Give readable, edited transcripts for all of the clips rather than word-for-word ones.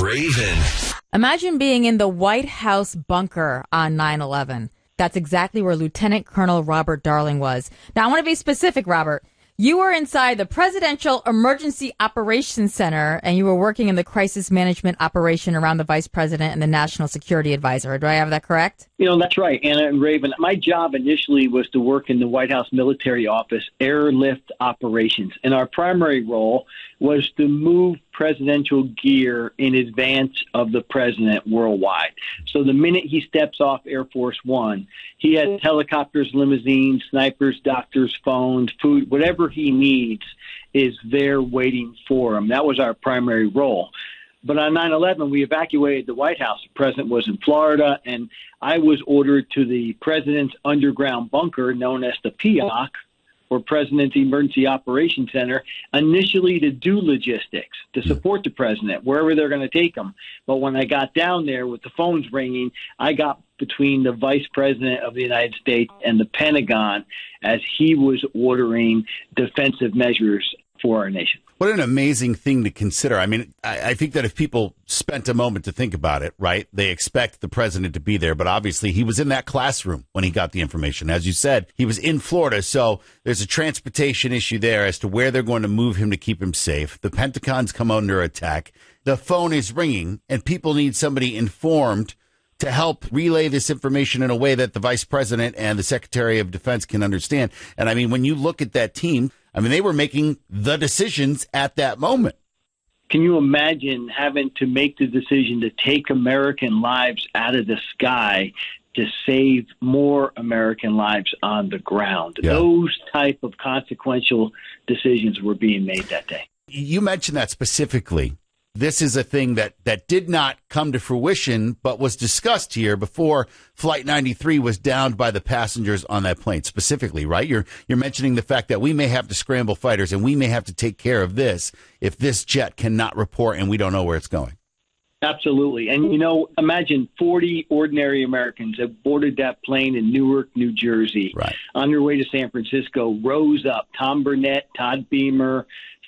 Raven. Imagine being in the White House bunker on 9/11. That's exactly where Lieutenant Colonel Robert Darling was. Now, I want to be specific, Robert. You were inside the Presidential Emergency Operations Center, and you were working in the crisis management operation around the Vice President and the National Security Advisor. Do I have that correct? That's right, Anna and Raven. My job initially was to work in the White House Military Office, Airlift Operations, and our primary role was to move presidential gear in advance of the president worldwide. So the minute he steps off Air Force One, he has helicopters, limousines, snipers, doctors, phones, food, whatever he needs is there waiting for him. That was our primary role. But on 9/11, we evacuated the White House. The president was in Florida, and I was ordered to the president's underground bunker known as the PEOC, or President's Emergency Operations Center, initially to do logistics, to support the president, wherever they're going to take him. But when I got down there with the phones ringing, I got between the Vice President of the United States and the Pentagon as he was ordering defensive measures for our nation. What an amazing thing to consider. I mean, I think that if people spent a moment to think about it, right, they expect the president to be there. But obviously, he was in that classroom when he got the information. As you said, he was in Florida. So there's a transportation issue there as to where they're going to move him to keep him safe. The Pentagon's come under attack. The phone is ringing, and people need somebody informed to help relay this information in a way that the vice president and the Secretary of Defense can understand. And I mean, when you look at that team, I mean, they were making the decisions at that moment. Can you imagine having to make the decision to take American lives out of the sky to save more American lives on the ground? Yeah. Those type of consequential decisions were being made that day. You mentioned that specifically. This is a thing that did not come to fruition, but was discussed here before Flight 93 was downed by the passengers on that plane specifically, right? You're mentioning the fact that we may have to scramble fighters and we may have to take care of this if this jet cannot report and we don't know where it's going. Absolutely. And, imagine 40 ordinary Americans that boarded that plane in Newark, New Jersey, right, on their way to San Francisco, rose up. Tom Burnett, Todd Beamer,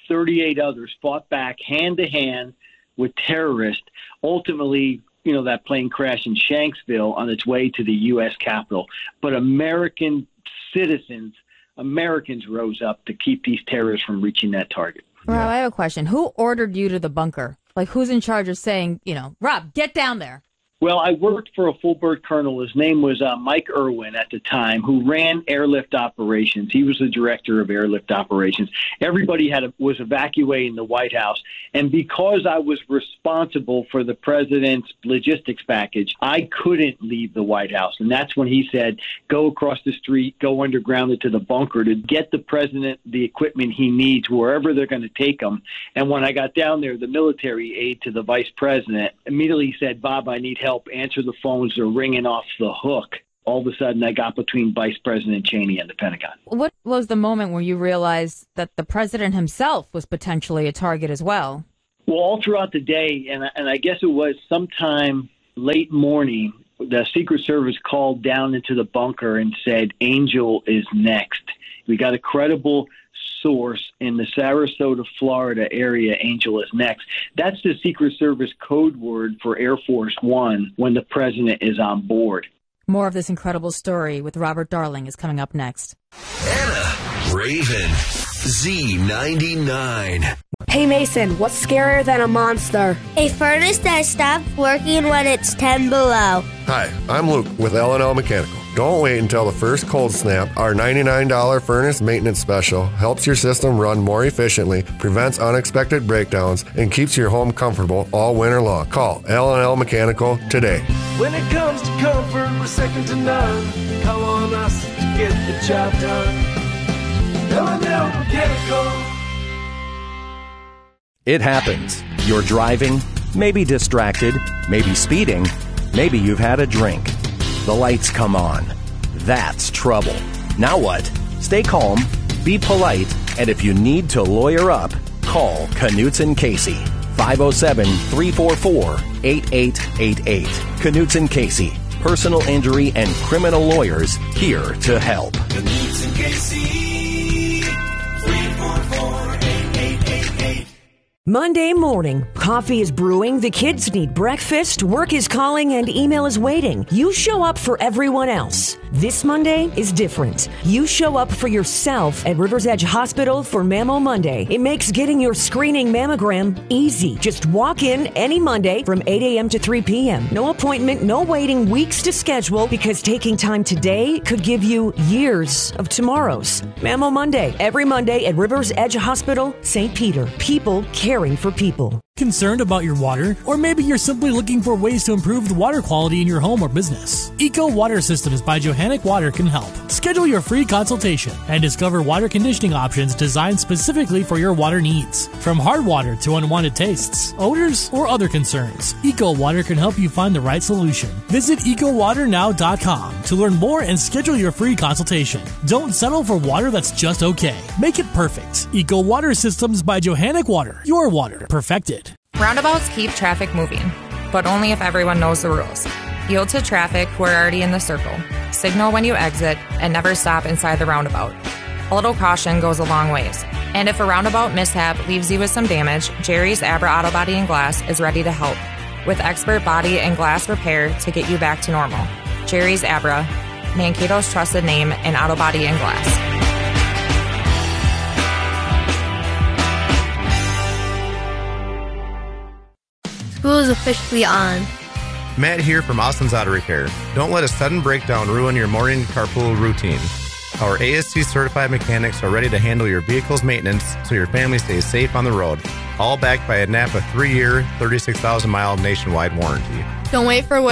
38 others fought back hand-to-hand with terrorists. Ultimately, that plane crashed in Shanksville on its way to the U.S. Capitol. But American citizens, Americans rose up to keep these terrorists from reaching that target. Rob, I have a question. Who ordered you to the bunker? Like, who's in charge of saying, Rob, get down there? Well, I worked for a full bird colonel. His name was Mike Irwin at the time, who ran airlift operations. He was the director of airlift operations. Everybody was evacuating the White House. And because I was responsible for the president's logistics package, I couldn't leave the White House. And that's when he said, go across the street, go underground to the bunker to get the president the equipment he needs wherever they're going to take him. And when I got down there, the military aide to the vice president immediately said, Bob, I need help. Answer the phones. They're ringing off the hook. All of a sudden, I got between Vice President Cheney and the Pentagon. What was the moment where you realized that the president himself was potentially a target as well? Well, all throughout the day, and I guess it was sometime late morning, the Secret Service called down into the bunker and said, Angel is next. We got a credible source in the Sarasota, Florida area. Angel is next. That's the Secret Service code word for Air Force One when the president is on board. More of this incredible story with Robert Darling is coming up next. Anna Raven, Z99. Hey Mason, what's scarier than a monster? A furnace that stops working when it's 10 below. Hi, I'm Luke with L&L Mechanical. Don't wait until the first cold snap. Our $99 furnace maintenance special helps your system run more efficiently, prevents unexpected breakdowns, and keeps your home comfortable all winter long. Call L&L Mechanical today. When it comes to comfort, we're second to none. Call on us to get the job done. L&L Mechanical. It happens. You're driving, maybe distracted, maybe speeding, maybe you've had a drink. The lights come on. That's trouble. Now what? Stay calm, be polite, and if you need to lawyer up, call Knutson Casey. 507-344-8888. Knutson Casey. Personal injury and criminal lawyers here to help. Knutson Casey. Monday morning, coffee is brewing, the kids need breakfast, work is calling, and email is waiting. You show up for everyone else. This Monday is different. You show up for yourself at Rivers Edge Hospital for Mammo Monday. It makes getting your screening mammogram easy. Just walk in any Monday from 8 a.m. to 3 p.m. No appointment, no waiting weeks to schedule, because taking time today could give you years of tomorrows. Mammo Monday, every Monday at Rivers Edge Hospital, St. Peter. People caring for people. Concerned about your water? Or maybe you're simply looking for ways to improve the water quality in your home or business. Eco Water Systems by Johannec Water can help. Schedule your free consultation and discover water conditioning options designed specifically for your water needs. From hard water to unwanted tastes, odors, or other concerns, Eco Water can help you find the right solution. Visit EcoWaterNow.com to learn more and schedule your free consultation. Don't settle for water that's just okay. Make it perfect. Eco Water Systems by Johannec Water. Your water perfected. Roundabouts keep traffic moving, but only if everyone knows the rules. Yield to traffic who are already in the circle. Signal when you exit, and never stop inside the roundabout. A little caution goes a long ways. And if a roundabout mishap leaves you with some damage, Jerry's Abra Auto Body and Glass is ready to help, with expert body and glass repair to get you back to normal. Jerry's Abra, Mankato's trusted name in auto body and glass. School is officially on. Matt here from Austin's Auto Repair. Don't let a sudden breakdown ruin your morning carpool routine. Our ASC certified mechanics are ready to handle your vehicle's maintenance so your family stays safe on the road. All backed by a NAPA 3-year, 36,000-mile nationwide warranty. Don't wait for what